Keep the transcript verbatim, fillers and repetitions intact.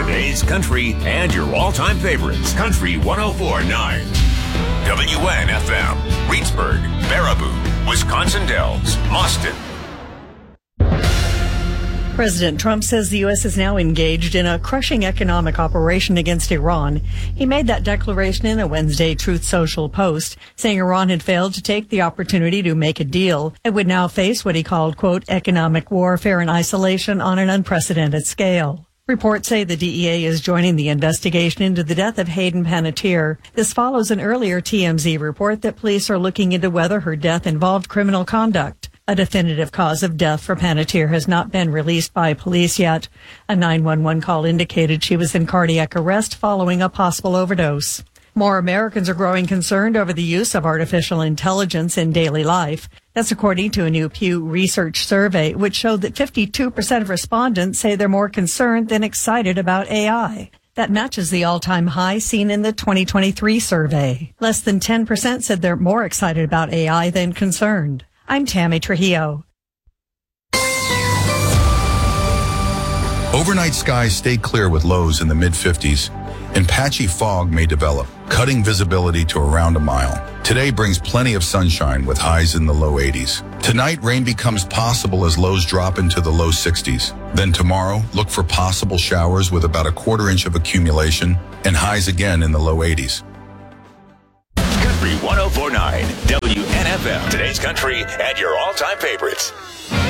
Today's country and your all-time favorites. Country one oh four point nine. W N F M. Reedsburg, Baraboo, Wisconsin Dells, Austin. President Trump says the U S is now engaged in a crushing economic operation against Iran. He made that declaration in a Wednesday Truth Social post, saying Iran had failed to take the opportunity to make a deal and would now face what he called, quote, economic warfare and isolation on an unprecedented scale. Reports say the D E A is joining the investigation into the death of Hayden Panettiere. This follows an earlier T M Z report that police are looking into whether her death involved criminal conduct. A definitive cause of death for Panettiere has not been released by police yet. A nine one one call indicated she was in cardiac arrest following a possible overdose. More Americans are growing concerned over the use of artificial intelligence in daily life. That's according to a new Pew Research survey, which showed that fifty-two percent of respondents say they're more concerned than excited about A I. That matches the all-time high seen in the twenty twenty-three survey. Less than ten percent said they're more excited about A I than concerned. I'm Tammy Trujillo. Overnight skies stay clear with lows in the mid fifties, and patchy fog may develop, cutting visibility to around a mile. Today brings plenty of sunshine with highs in the low eighties. Tonight, rain becomes possible as lows drop into the low sixties. Then tomorrow, look for possible showers with about a quarter inch of accumulation and highs again in the low eighties. Country one oh four point nine, W N F M. Today's country and your all-time favorites.